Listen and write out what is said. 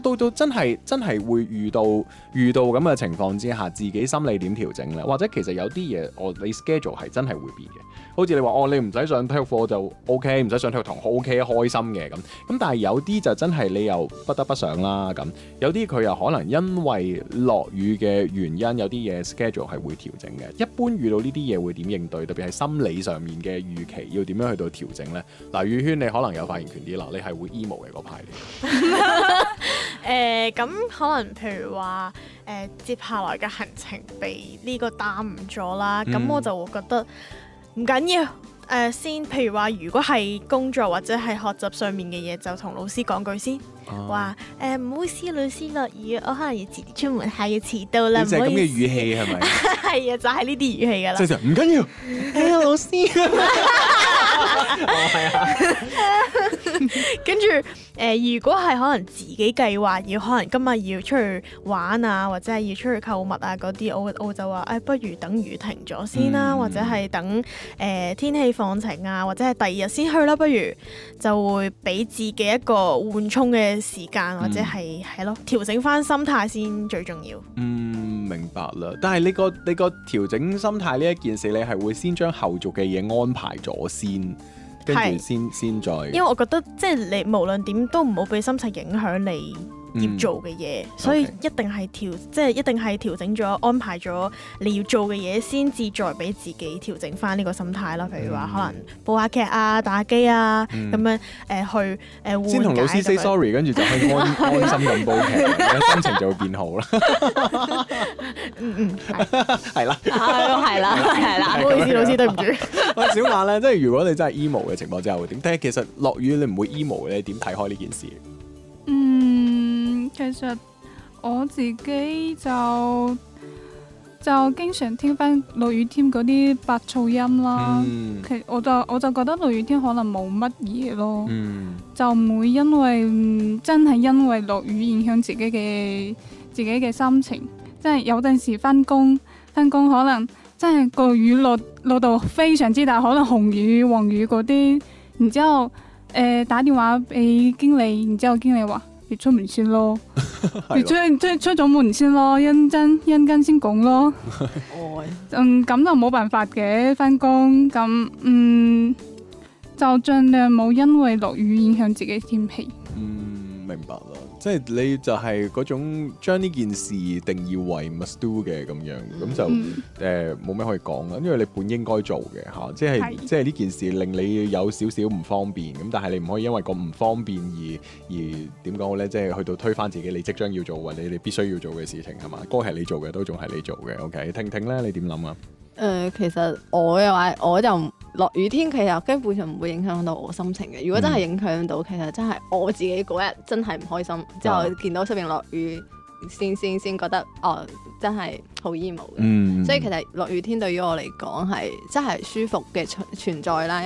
到真係會遇到咁嘅情況之下，自己心理點調整咧？或者其實有啲嘢你 schedule 係真係會變嘅。好似你話你唔使上體育課就 OK， 唔使上體育堂 OK， 開心嘅咁。但係有啲就真係你又不得不上啦咁。有啲佢又可能因為落雨嘅原因，有啲嘢 schedule 係會調整嘅。一般遇到呢啲嘢會點應對？特別係心理上面嘅預期要點樣去到調整呢？嗱，宇軒你可能有發言權啲啦，你係會 emo 嘅嗰派嚟。 咁可能譬如話接下來嘅行程被呢個耽誤咗啦，咁我就會覺得唔緊要。先，譬如話，如果係工作或者係學習上面嘅嘢，就同老師講句先，話唔好意思，老師落雨，我可能要遲啲出門口，要遲到啦。 你就係咁嘅語氣係咪？ 係啊，就係呢啲語氣㗎啦。 即係唔緊要，老師。 跟住如果係可能自己計劃要可能今日要出去玩啊，或者係要出去購物啊嗰啲，我就話不如等雨停咗先啦，或者係等天氣放晴啊，或者係第二日先去啦，不如就會俾自己一個緩衝嘅時間，或者係咯調整翻心態先最重要。 明白啦。但係你個調整心態呢一件事，你係會先將後續嘅嘢安排咗先。跟住先再， 因為我覺得即係你無論點都唔好俾心情影響你要做嘅嘢，所以一定係調整咗安排咗你要做嘅嘢，先至再俾自己調整翻呢個心態啦。譬如話可能播下劇啊、打下機啊咁樣去緩解。 先同老師 say sorry， 跟住就可以安心咁煲劇，心情就會變好啦。係啦， 係啦，唔好意思，老師對唔住。 喂，小馬咧，即係如果你真係 emo 嘅情況之下會點？但係其實落雨你唔會 emo 嘅，你點睇開呢件事？ 其實我自己就經常聽翻落雨天嗰啲白噪音啦。其實我就覺得落雨天可能冇乜嘢咯，就唔會因為真係因為落雨影響自己嘅心情。即係有陣時翻工可能真係個雨落到非常之大，可能紅雨、黃雨嗰啲，然之後打電話俾經理，然之後經理話：你出門先咯，你出咗門先咯，一陣間先講咯。咁就冇辦法嘅，翻工咁就盡量冇因為落雨影響自己天氣。 明白啦，即係你就係嗰種將呢件事定義為 must do 嘅咁樣，咁就冇咩可以講啦，因為你本應該做嘅嚇，即係呢件事令你有少少唔方便，咁但係你唔可以因為個唔方便而點講好咧？即係去到推翻自己你即將要做或者你必須要做嘅事情係嘛？該係你做嘅都仲係你做嘅。OK，婷婷咧你點諗啊？ 其實我嘅話，我就落雨天其實基本上唔會影響到我心情嘅。如果真係影響到，其實真係我自己嗰日真係唔開心，之後見到出邊落雨，先覺得真係好 emo 嘅。所以其實落雨天對於我嚟講係真係舒服嘅存在啦。